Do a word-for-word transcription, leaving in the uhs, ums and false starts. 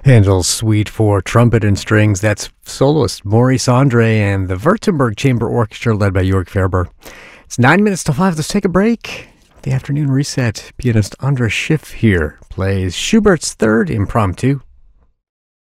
Handel's Suite for trumpet and strings. That's soloist Maurice Andre and the Württemberg Chamber Orchestra led by Jörg Ferber. It's nine minutes to five. Let's take a break. The afternoon reset. Pianist Andras Schiff here plays Schubert's Third Impromptu.